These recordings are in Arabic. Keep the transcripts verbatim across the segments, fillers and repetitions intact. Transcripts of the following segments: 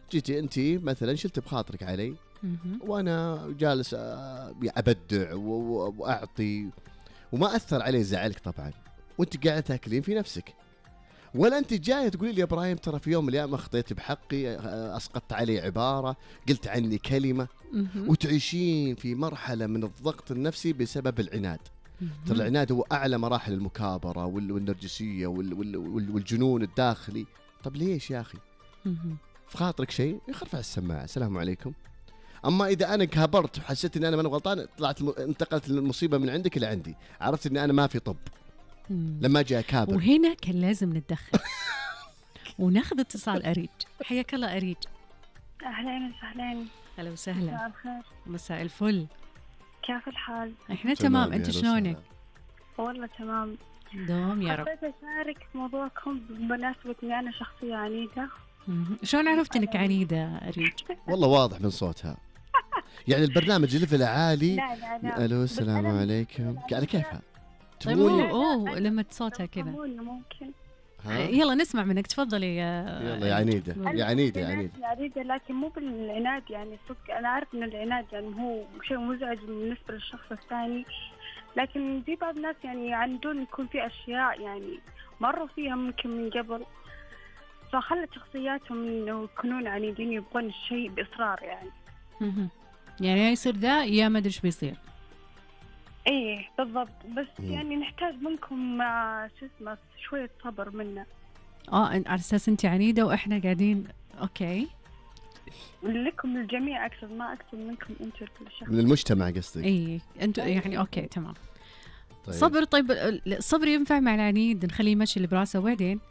جيتي أنت مثلا شلت بخاطرك علي وأنا جالس أبدع وأعطي وما أثر علي زعلك طبعا، وأنت قاعدة تاكلين في نفسك، ولا أنت جاية تقولي لي يا إبراهيم ترى في يوم من الأيام أخطيت بحقي، أسقطت علي عبارة، قلت عني كلمة، وتعيشين في مرحلة من الضغط النفسي بسبب العناد. ترى العناد هو أعلى مراحل المكابرة والنرجسية والجنون الداخلي. طب ليش يا أخي؟ في خاطرك شيء يخرف على السماعة، السلام عليكم. أما إذا أنا كابرت وحسيت إن أنا ما غلطان، طلعت انتقلت المصيبة من عندك إلى عندي، عرفت إن أنا ما في طب لما جاء كابر. وهنا كان لازم نتدخل وناخذ اتصال. أريج، حياك الله أريج. أهلين وسهلين. هلا وسهلا. مساء الخير. مساء الفل. كيف الحال؟ احنا تمام، انت شلونك؟ والله تمام دوم يا رب. حبيت أشارك في موضوعكم بمناسبة إني أنا شخصية عنيدة. شلون عرفت إنك عنيدة أريج؟ والله واضح من صوتها. يعني البرنامج اللي في العالي. لا لا لا. ألو السلام عليكم. على كيفها؟ طيب أوه لما صوتها كذا. ممكن. يلا نسمع منك، تفضلي يا يلا يا عنيدة. يا عنيدة يا عنيدة. يا عنيدة لكن مو بالعناد يعني صدق. أنا أعرف إن العناد يعني هو شيء مزعج بالنسبة للشخص الثاني، لكن في بعض الناس يعني عندهم يكون في أشياء يعني مروا فيها ممكن من قبل، فخلت شخصياتهم إنه يكونون عنيدين، يبغون الشيء بإصرار يعني. يعني يصير ذا يا ما أدري إيش بيصير. ايه بالضبط، بس مم. يعني نحتاج منكم مع شو اسمه شوية صبر منا. اه على اساس انت عنيدة واحنا قاعدين اوكي. لكم الجميع اقصد، ما اقصد منكم انتم الشخص من المجتمع قصدي. اي انتم يعني اوكي تمام. طيب. صبر. طيب الصبر ينفع مع العنيد؟ نخليه يمشي اللي براسه وبعدين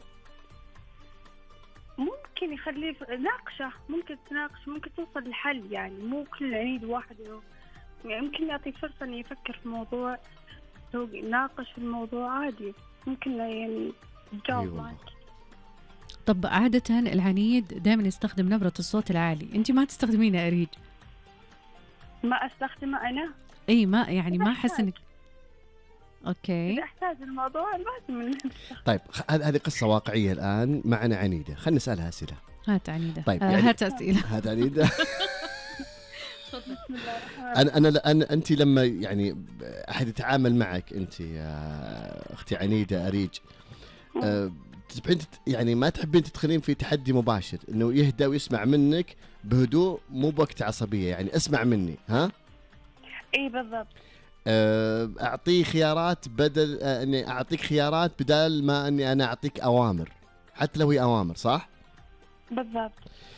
ممكن يخليه ناقشه، ممكن تناقش، ممكن توصل لحل. يعني مو كل عنيد واحد يعني، ممكن يعطي فرصة إنه يفكر في الموضوع، لو ناقش في الموضوع عادي ممكن يعني يجاوب معك. طب عادة العنيد دائما يستخدم نبرة الصوت العالي، أنت ما تستخدمينها أريد؟ ما أستخدمها أنا؟ أي ما يعني ما أحس إنك أوكي. إذا أحتاج الموضوع لازم. طيب هذه قصة واقعية الآن معنا عنيدة، خلنا نسألها أسئلة. هات عنيدة. طيب يعني هات أسئلة. هات عنيدة. أنا أنا أنا أنت لما يعني أحد يتعامل معك أنت يا أختي عنيدة أريج، أه تحبين يعني ما تحبين تدخلين في تحدي مباشر، إنه يهدى ويسمع منك بهدوء مو بوقت عصبية، يعني اسمع مني ها؟ إيه بالضبط. أه أعطيه خيارات بدل أه إني أعطيك خيارات بدل ما إني أنا أعطيك أوامر، حتى لو هي أوامر صح؟ بالضبط.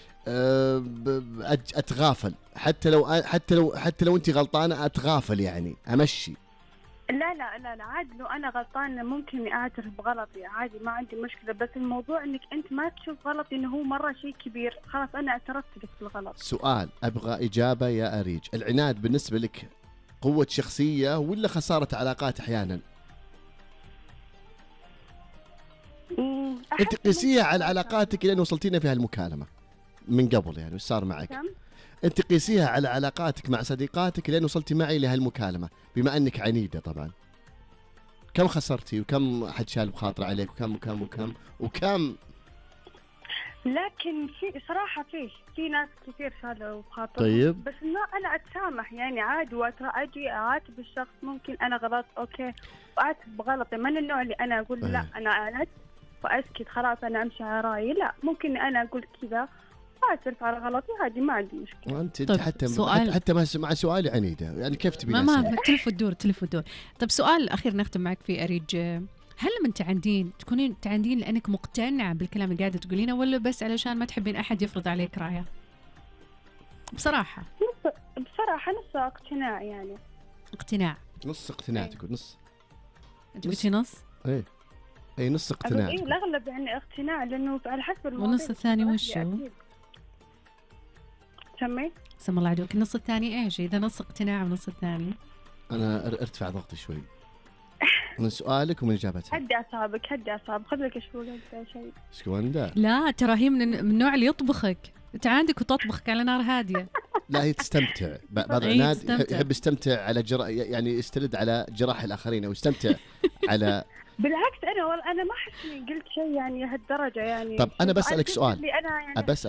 أتغافل حتى لو حتى لو حتى لو أنت غلطانة، أتغافل يعني أمشي. لا لا لا لا عادي، لو أنا غلطانة ممكن أعترف بغلطي عادي، ما عندي مشكلة، بس الموضوع إنك أنت ما تشوف غلطي إنه هو مرة شيء كبير، خلاص أنا اعترفت لك بالغلط. سؤال أبغى إجابة يا أريج، العناد بالنسبة لك قوة شخصية ولا خسارة علاقات أحيانا؟ أنت قيسيها على علاقاتك لأن وصلتينا فيها المكالمة من قبل، يعني وش صار معك؟ أنت قيسيها على علاقاتك مع صديقاتك لأن وصلتي معي لهالمكالمة، بما أنك عنيدة طبعا. كم خسرتي وكم أحد شال بخاطر عليك وكم وكم وكم وكم؟ لكن في صراحة فيه في ناس كثير شالوا بخاطر. طيب. بس إنه أنا أتسامح يعني عادي، وأجي أعاتب الشخص، ممكن أنا غلط أوكي وأعاتب بغلطي، من النوع اللي أنا أقول لا أنا أعلت وأسكت خلاص أنا أمشي على رأيي، لا ممكن أنا أقول كذا أعترف على غلطي عادي ما عندي مشكلة. وأنت طيب حتى سؤال... حتى مع سؤالي عنيدة يعني كيف تبي ما ما تلف الدور تلف الدور. طيب سؤال أخير نختم معك فيه أريج، هل لما تعندين تكونين تعندين لأنك مقتنعة بالكلام اللي قاعدة تقولينه، ولا بس علشان ما تحبين أحد يفرض عليك رأيه؟ بصراحة نص بصراحة نص اقتناع يعني. اقتناع نص اقتناع تقول نص. أنت قلتي نص؟ إيه أي نص اقتناع. إيه الأغلب يعني اقتناع لأنه على حسب الموضوع. والنص الثاني وشو؟ سمي؟ سم الله عليك. النص الثاني إيش؟ إذا نص اقتناع ونص الثاني. أنا ارتفع ضغطي شوي من سؤالك ومن إجابتها. هدي أعصابك هدي أعصابك، خذ لك شوي شيء. شكوندا؟ لا ترى هي من النوع اللي يطبخك، أنت عندك وتطبخك على نار هادية. لا هي تستمتع، بعض الناس يحب يستمتع على جرا يعني يستند على جراح الآخرين أو يستمتع على. بالعكس أنا والله أنا ما أحس إني قلت شيء يعني هالدرجة يعني. طب أنا بسألك سؤال. أنا يعني بس